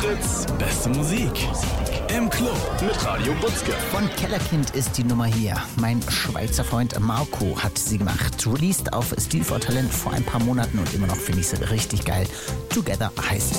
Fritz, beste Musik. Im Club mit Radio Butzke. Von Kellerkind ist die Nummer hier. Mein Schweizer Freund Marco hat sie gemacht. Released auf Stil vor Talent vor ein paar Monaten und immer noch finde ich sie richtig geil. Together heißt